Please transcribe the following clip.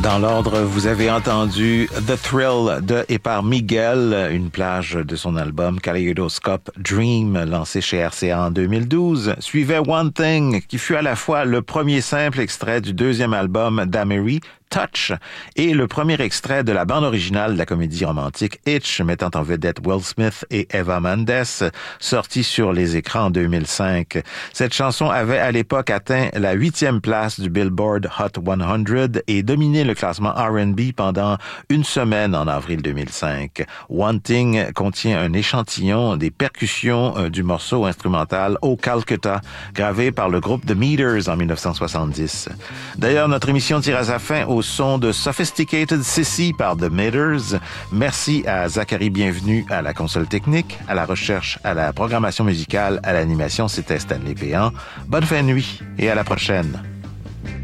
Dans l'ordre, vous avez entendu The Thrill de et par Miguel, une plage de son album Kaleidoscope Dream, lancé chez RCA en 2012. Suivait One Thing, qui fut à la fois le premier simple extrait du deuxième album d'Amery, Touch, et le premier extrait de la bande originale de la comédie romantique Hitch, mettant en vedette Will Smith et Eva Mendes, sortie sur les écrans en 2005. Cette chanson avait à l'époque atteint la 8e place du Billboard Hot 100 et dominé le classement R&B pendant une semaine en avril 2005. One Thing contient un échantillon des percussions du morceau instrumental Oh Calcutta, gravé par le groupe The Meters en 1970. D'ailleurs, notre émission tire à sa fin au son de Sophisticated Sissy par The Meters. Merci à Zachary Bienvenu à la console technique, à la recherche, à la programmation musicale, à l'animation. C'était Stanley Péan. Bonne fin de nuit et à la prochaine.